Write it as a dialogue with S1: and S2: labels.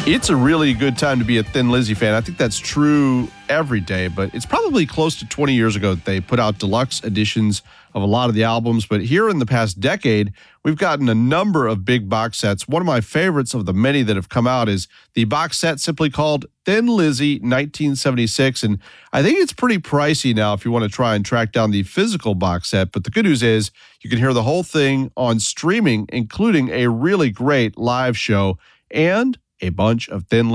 S1: It's a really good time to be a Thin Lizzy fan. I think that's true every day, but it's probably close to 20 years ago that they put out deluxe editions of a lot of the albums. But here in the past decade, we've gotten a number of big box sets. One of my favorites of the many that have come out is the box set simply called Thin Lizzy 1976. And I think it's pretty pricey now if you want to try and track down the physical box set. But the good news is you can hear the whole thing on streaming, including a really great live show and a bunch of Thin Lizzy